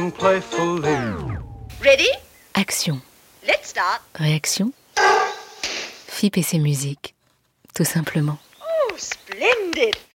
and playfully. Ready? Action. Let's start. Réaction. FIP et ses musiques. Tout simplement. Oh, splendid.